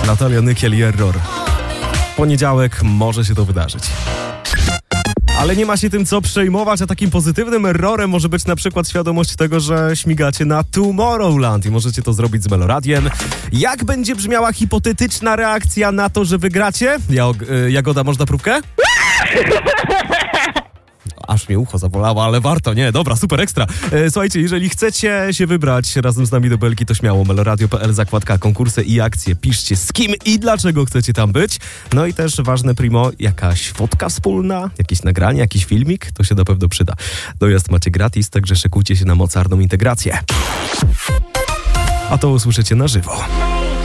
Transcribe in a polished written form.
Natalia Nykiel i Error. Poniedziałek może się to wydarzyć. Ale nie ma się tym co przejmować, a takim pozytywnym errorem może być na przykład świadomość tego, że śmigacie na Tomorrowland i możecie to zrobić z Meloradiem. Jak będzie brzmiała hipotetyczna reakcja na to, że wygracie? Jagoda, można próbkę? Aż mnie ucho zabolało, ale warto, nie, dobra, super, ekstra. Słuchajcie, jeżeli chcecie się wybrać razem z nami do Belgii, to śmiało, meloradio.pl, zakładka konkursy i akcje. Piszcie z kim i dlaczego chcecie tam być. No i też ważne, primo, jakaś fotka wspólna, jakieś nagranie, jakiś filmik, to się na pewno przyda. Dojazd macie gratis, także szykujcie się na mocarną integrację. A to usłyszycie na żywo.